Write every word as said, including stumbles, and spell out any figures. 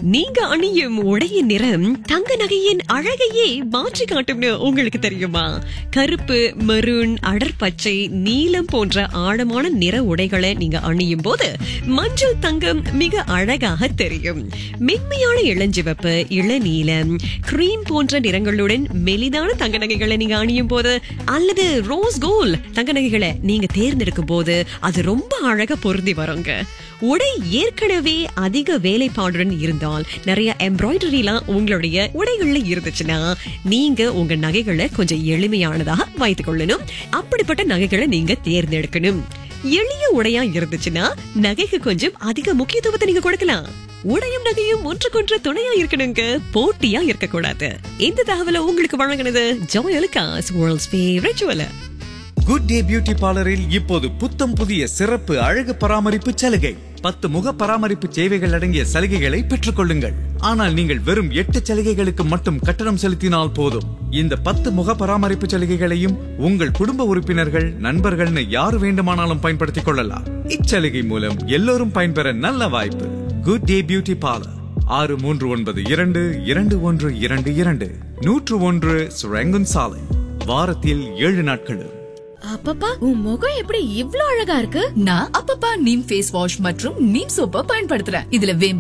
நீங்க அணியும் உடையின் நிறம் தங்க நகையின் அழகையே மாற்றி காட்டும்னு உங்களுக்கு தெரியுமா? கருப்பு, மெரூன், அடர்பச்சை, நீலம் போன்ற ஆழமான நிற உடைகளை நீங்க அணியும் போது மஞ்சள் தங்கம் மிக அழகாக தெரியும். மென்மையான இளஞ்சிவப்பு, இளநீலம், கிரீம் போன்ற நிறங்களுடன் மெலிதான தங்க நகைகளை நீங்க அணியும் போது அல்லது ரோஸ் கோல்ட் தங்க நகைகளை நீங்க தேர்ந்தெடுக்கும் போது அது ரொம்ப அழகா பொருந்தி வருங்க. உடை ஏற்கனவே அதிக வேலைப்பாடுடன் இருந்தால், நிறைய எம்ப்ராய்டரி எல்லாம் உங்களுடைய உடைகள்ல இருந்துச்சுன்னா நீங்க உங்க நகைகளை கொஞ்சம் எளிமையானதாக வைத்துக் கொள்ளணும். அப்படிப்பட்ட நகைகளை நீங்க தேர்ந்தெடுக்கணும். எளிய உடையா இருந்துச்சுன்னா நகைக்கு கொஞ்சம் அதிக முக்கியத்துவத்தை நீங்க கொடுக்கலாம். உடையும் நகையும் ஒன்றுக்கொன்று துணையா இருக்கணுங்க, போட்டியா இருக்கக்கூடாது. இந்த தகவலை உங்களுக்கு வழங்கினது Joyalukkas, world's favourite jeweller. Good day beauty பார்லரில் இப்போது புத்தம் புதிய சிறப்பு அழகு பராமரிப்பு சலுகை. பத்து முக பராமரிப்பு சேவைகள் அடங்கிய சலுகைகளை பெற்றுக் கொள்ளுங்கள். ஆனால் நீங்கள் வெறும் எட்டு சலுகைகளுக்கு மட்டும் கட்டணம் செலுத்தினால் போதும். இந்த பத்து முக பராமரிப்பு சலுகைகளையும் உங்கள் குடும்ப உறுப்பினர்கள், நண்பர்கள்னு யார் வேண்டுமானாலும் பயன்படுத்திக் கொள்ளலாம். இச்சலுகை மூலம் எல்லோரும் பயன்பெற நல்ல வாய்ப்பு. குட் டே பியூட்டி பார்லர், ஆறு மூன்று ஒன்பது இரண்டு இரண்டு ஒன்று இரண்டு இரண்டு நூற்று ஒன்று சுரங்கன் சாலை. வாரத்தில் ஏழு நாட்களும். அப்பப்பா, உன் முகம் எப்படி இவ்ளோ அழகா இருக்கு? நான் அப்பப்பா நீம் ஃபேஸ் வாஷ் மற்றும் நீம் சோப்பை பயன்படுத்துறேன். இதுல வேம்பு